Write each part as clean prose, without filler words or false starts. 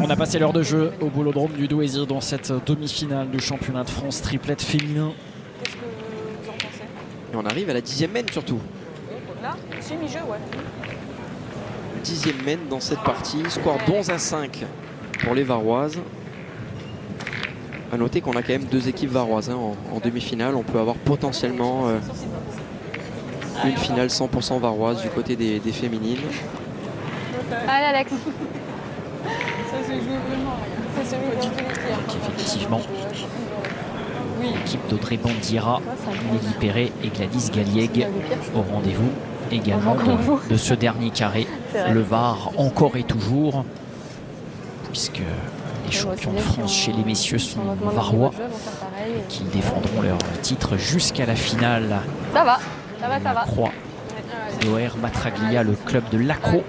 On a passé l'heure de jeu au Boulodrome du Douaisis dans cette demi-finale du championnat de France triplette féminin. Qu'est-ce que vous en pensez? Et on arrive à la 10e main surtout. Là, c'est mi-jeu, ouais. 10e main dans cette partie. Score d'11-5 pour les Varoises. À noter qu'on a quand même deux équipes varoises en demi-finale. On peut avoir potentiellement une finale 100% varoise du côté des féminines. Allez Alex. Ça se joue vraiment. Ça se joue dans tous les tirs. Donc effectivement, l'équipe d'Audrey Bandira, Nelly Perret et Gladys Galliègue au rendez-vous également de ce dernier carré. Le VAR encore et toujours, puisque les champions de France chez les messieurs sont varois, qui défendront leur titre jusqu'à la finale. Ça va, ça va. Croix d'OR Matraglia, le club de l'Accro.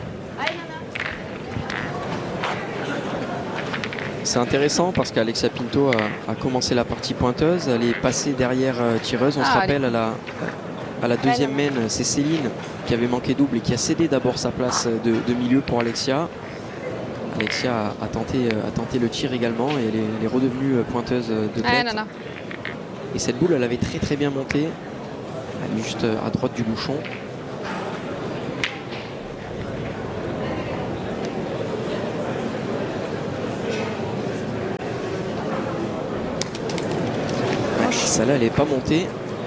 C'est intéressant parce qu'Alexia Pinto a commencé la partie pointeuse, elle est passée derrière tireuse. On se rappelle à la deuxième main, c'est Céline qui avait manqué double et qui a cédé d'abord sa place de milieu pour Alexia. Alexia a tenté le tir également et elle est redevenue pointeuse de tête. Et cette boule, elle avait très bien monté. Elle est juste à droite du bouchon. Celle-là, elle n'est pas montée.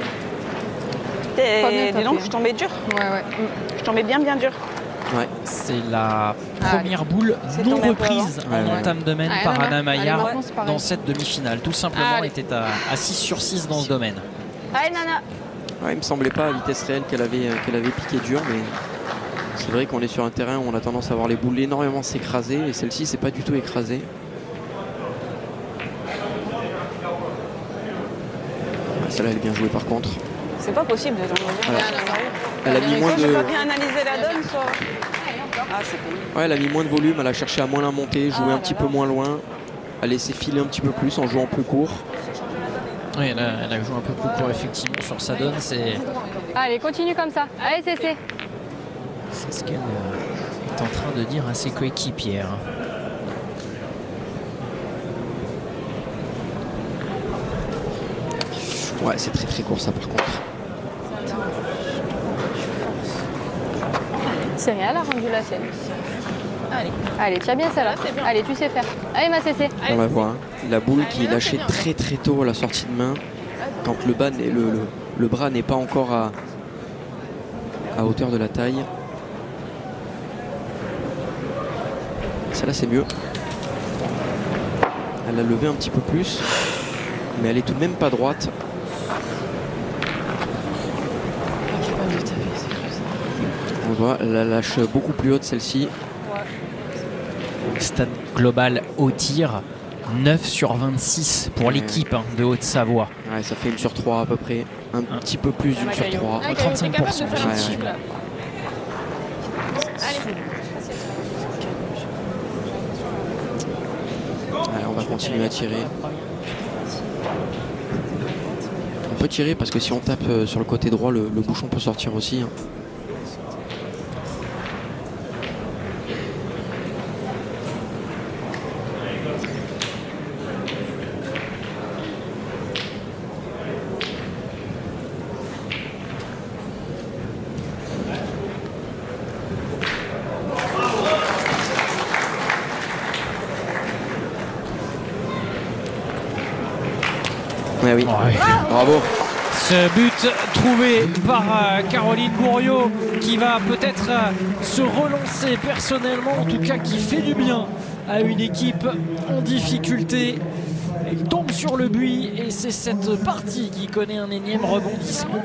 Dis donc, je tombais dur. Ouais. Je tombais bien dur. Ouais. C'est la première boule non reprise en entame de main par Anna Maillard dans cette demi-finale. Tout simplement, elle était à 6 sur 6 dans ce domaine. Allez Nana. Ouais, il me semblait pas à vitesse réelle qu'elle avait piqué dur, mais c'est vrai qu'on est sur un terrain où on a tendance à voir les boules énormément s'écraser et celle-ci, c'est pas du tout écrasé. Celle-là, elle est bien jouée par contre. C'est pas possible de Voilà. Elle a mis moins de... pas bien analyser la donne, soit... Ah, c'est pénible. Ouais, elle a mis moins de volume, elle a cherché à moins la monter, jouer un petit peu moins loin, à laisser filer un petit peu plus en jouant plus court. Oui, elle a joué un peu plus court effectivement sur sa donne. Allez, continue comme ça. Allez, c'est. C'est ce qu'elle est en train de dire à ses coéquipières. Ouais, c'est très court ça par contre. C'est rien, elle a rendu la sienne. Allez, tu as bien celle-là. Allez, tu sais faire. Allez, ma CC. On la voit, hein. La boule qui est lâchée très tôt à la sortie de main, quand le bras n'est pas encore à hauteur de la taille. Celle-là, c'est mieux. Elle a levé un petit peu plus, mais elle est tout de même pas droite. On voit, elle la lâche beaucoup plus haute celle-ci. Stade global au tir, 9 sur 26 pour l'équipe de Haute-Savoie. Ouais, ça fait 1 sur 3 à peu près, un petit peu plus d'1 sur 3. 35% effectivement. Allez, on va continuer à tirer. On peut tirer parce que si on tape sur le côté droit, le bouchon peut sortir aussi. Ouais, oui. Ouais. Bravo. Ce but trouvé par Caroline Bourriot qui va peut-être se relancer personnellement, en tout cas qui fait du bien à une équipe en difficulté. Elle tombe sur le buis et c'est cette partie qui connaît un énième rebondissement.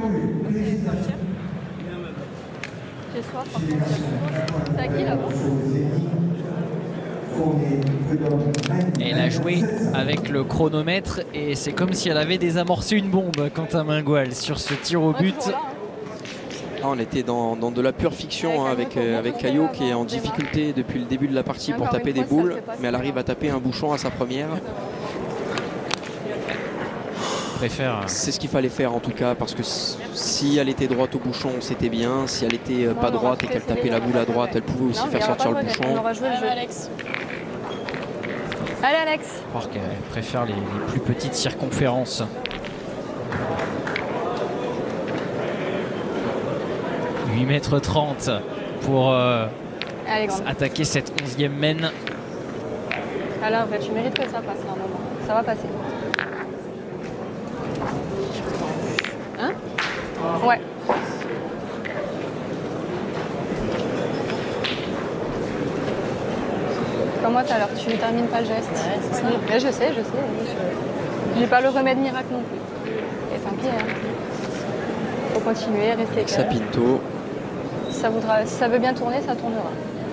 C'est à qui là-bas? Elle a joué avec le chronomètre et c'est comme si elle avait désamorcé une bombe, Quentin Mingual, sur ce tir au but. On était dans de la pure fiction avec Caillot qui est en difficulté depuis le début de la partie pour taper des boules, mais elle arrive à taper un bouchon à sa première. C'est ce qu'il fallait faire en tout cas, parce que si elle était droite au bouchon, c'était bien. Si elle était pas droite et qu'elle tapait la boule à droite, elle pouvait aussi faire sortir le bouchon. Allez Alex. Je crois qu'elle préfère les plus petites circonférences. « 8,30 m pour attaquer cette 11e mène. Allez, en fait, tu mérites que ça passe à un moment. Ça va passer. Hein? Ouais. Comme moi tout à l'heure, tu ne termines pas le geste. Ouais, c'est ça. Mais je sais. Je n'ai pas le remède miracle non plus. Et tant pis, hein. Faut continuer, rester calme. Sapinto. Si ça veut bien tourner, ça tournera.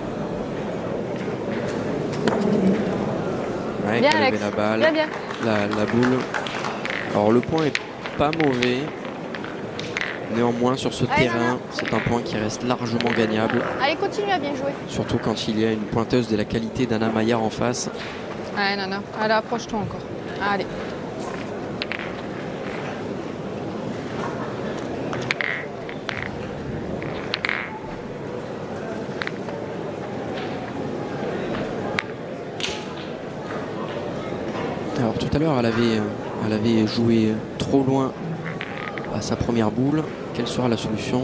Ouais, bien Alex, la balle, bien. La boule. Alors le point est pas mauvais. Néanmoins sur ce terrain, c'est un point qui reste largement gagnable. Allez, continue à bien jouer. Surtout quand il y a une pointeuse de la qualité d'Anna Maillard en face. Allez, Nana. Allez, approche-toi encore. Allez. Alors tout à l'heure, elle avait joué trop loin à sa première boule. Quelle sera la solution?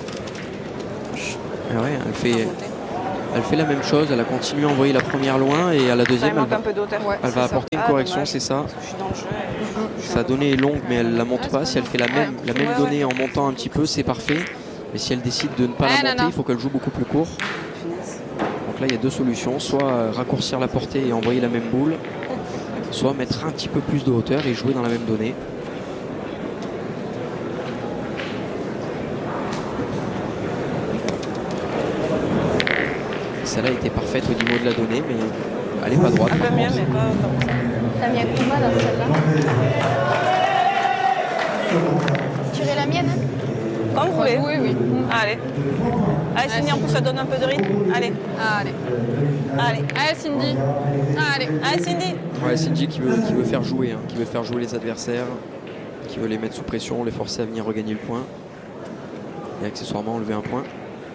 Ah ouais, elle fait la même chose. Elle a continué à envoyer la première loin et à la deuxième, elle va apporter une correction, c'est ça. Sa donnée est longue, mais elle la monte pas. Si elle fait la même donnée en montant un petit peu, c'est parfait. Mais si elle décide de ne pas la monter, il faut qu'elle joue beaucoup plus court. Donc là, il y a deux solutions. Soit raccourcir la portée et envoyer la même boule, soit mettre un petit peu plus de hauteur et jouer dans la même donnée. Celle-là était parfaite au niveau de la donnée, mais elle n'est pas droite. T'as mis un coup de main dans celle-là. Tirez la mienne, hein? Comme vous voulez. Oui. Allez. Allez, Cindy, en plus, ça donne un peu de rythme. Allez. Allez, Cindy. Allez, Cindy. Ouais, Cindy qui veut faire jouer, qui veut faire jouer les adversaires, qui veut les mettre sous pression, les forcer à venir regagner le point. Et accessoirement enlever un point.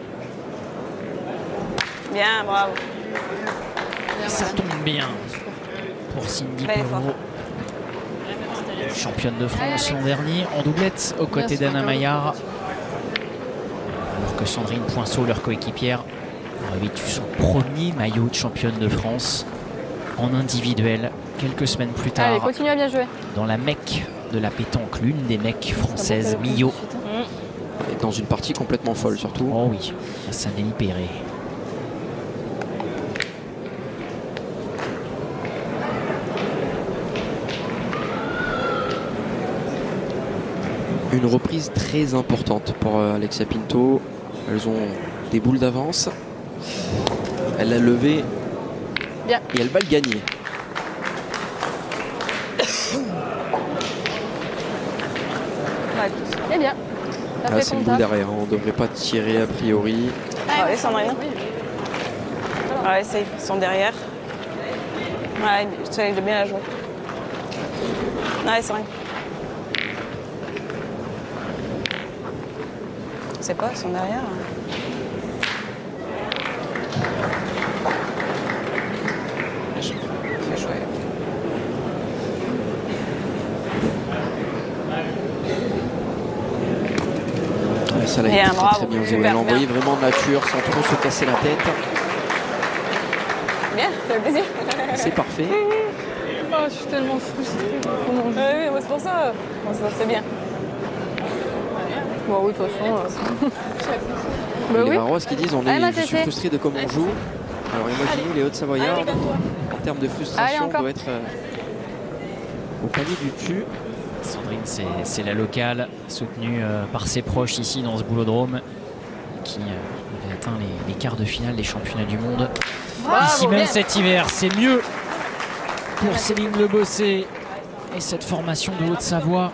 Bien, bravo. Ça tombe bien pour Cindy Poivreau, championne de France l'an dernier en doublette aux côtés d'Anna Maillard. Alors que Sandrine Poinceau, leur coéquipière, a revêtu son premier maillot de championne de France en individuel quelques semaines plus tard. Allez, continue à bien jouer. Dans la Mecque de la pétanque, l'une des Mecs françaises, Millau. Et dans une partie complètement folle surtout. Oh oui, ça n'est libéré. Une reprise très importante pour Alexia Pinto. Elles ont des boules d'avance. Elle l'a levé bien. Et elle va le gagner. C'est bien. Ah, c'est une boule derrière, on ne devrait pas tirer a priori. Allez, Sandrine. Ouais, essaye, ils sont derrière. Ouais, j'essaie de bien la jouer. Allez, Sandrine. Je sais pas, ils sont derrière. Fais jouer. Ouais, ça l'a été très bien joué. Elle a envoyé vraiment nature sans trop se casser la tête. Bien, ça fait plaisir. C'est parfait. Oh, je suis tellement frustrée. Oui, c'est pour ça. Bon, c'est bien. Bon, oui, de toute façon. Les Varois qui disent je suis frustré de comment on joue. Alors imaginez les Hautes-Savoyards, en termes de frustration, doit être au panier du dessus. Sandrine, c'est la locale, soutenue par ses proches ici dans ce boulodrome, qui avait atteint les quarts de finale des championnats du monde. Bravo, ici même bien. cet hiver, c'est mieux pour Céline Lebossé et cette formation de Haute-Savoie.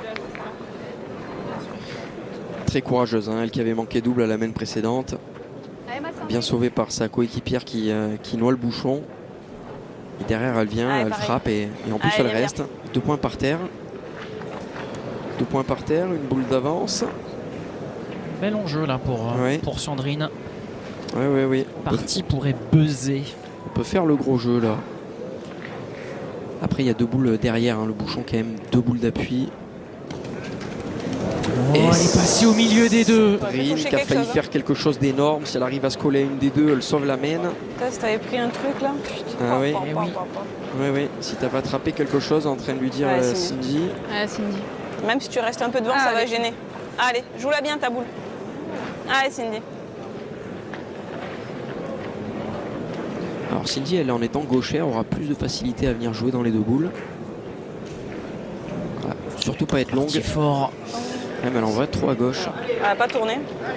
Très courageuse, elle qui avait manqué double à la main précédente. Bien sauvée par sa coéquipière qui noie le bouchon. Et derrière elle vient, elle frappe et en plus elle reste. 2 points par terre. 2 points par terre, une boule d'avance. Bel enjeu là pour Sandrine. Oui. Partie pourrait buzzer. On peut faire le gros jeu là. Après, il y a 2 boules derrière, hein, le bouchon quand même, 2 boules d'appui. Oh, elle est passée au milieu des deux. Brine qui a failli faire quelque chose d'énorme. Si elle arrive à se coller à une des deux, elle sauve la main. Si t'avais pris un truc là. Ah oui. Oui. Si t'avais attrapé quelque chose en train de lui dire Cindy. Ouais, Cindy. Même si tu restes un peu devant, ça va gêner. Allez, joue-la bien ta boule. Allez Cindy. Alors Cindy, elle en étant gauchère, aura plus de facilité à venir jouer dans les 2 boules. Voilà. Surtout pas être longue. C'est fort. Ouais, mais elle envoie trop à gauche. Elle n'a pas tourné.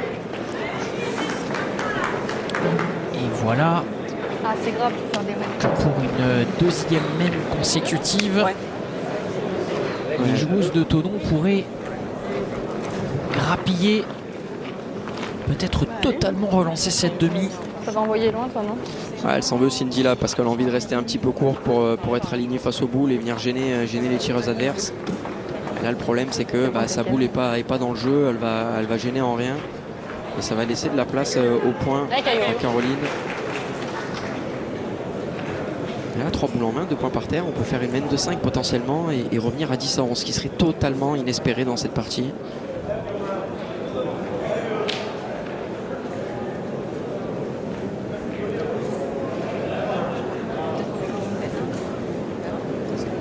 Et voilà. Ah, c'est grave de faire des mains. Pour une deuxième main consécutive. Ouais. Les joueuses de Thonon pourraient grappiller, peut-être totalement relancer cette demi. Ça va envoyer loin, toi, non? Elle s'en veut Cindy là parce qu'elle a envie de rester un petit peu court pour être alignée face aux boules et venir gêner les tireuses adverses. Et là le problème c'est que sa boule n'est pas dans le jeu, elle va gêner en rien. Et ça va laisser de la place au point à Caroline. Et là 3 boules en main, 2 points par terre, on peut faire une main de 5 potentiellement et revenir à 10 à 11, ce qui serait totalement inespéré dans cette partie.